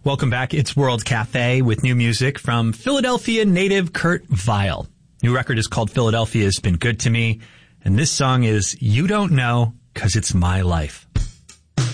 Welcome back. It's World Cafe with new music from Philadelphia native Kurt Vile. New record is called Philadelphia's Been Good to Me, and this song is You Don't Know 'Cause It's My Life.